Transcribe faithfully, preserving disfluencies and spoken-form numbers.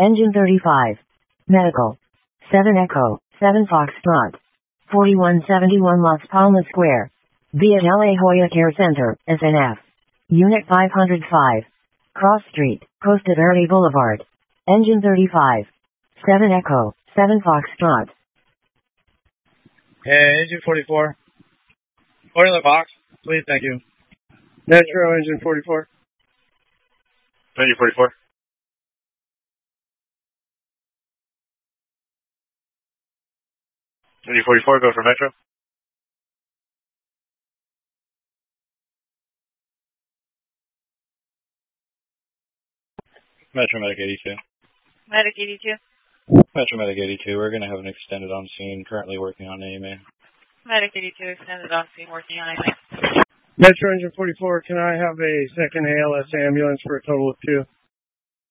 Engine thirty-five. Medical. seven Echo, seven Foxtrot. forty-one seventy-one Las Palmas Square. Via La Jolla Care Center, S N F. Unit five oh five. Cross Street, Costa Verde Boulevard. Engine thirty-five. seven Echo, seven Foxtrot. Hey, Engine forty-four. Order the box, please, thank you. Metro, Engine forty-four. Engine forty-four. Engine forty-four, go for Metro. Metro Medic eighty-two. Medic eighty-two. Metro Medic eighty-two, we're going to have an extended on scene, currently working on A M A. Medic eighty-two, extended on scene, working on A M A. Metro Engine forty-four, can I have a second A L S ambulance for a total of two?